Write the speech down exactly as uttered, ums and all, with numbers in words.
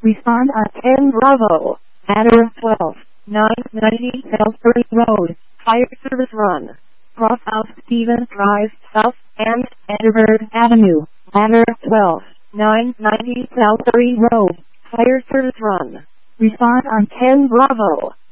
Respond on ten Bravo. Matter twelve, nine ninety Salisbury Road, Fire Service Run. Cross out Stevens Drive South and Edinburgh Avenue. Matter twelve, nine ninety Salisbury Road, Fire Service Run. Respond on ten Bravo.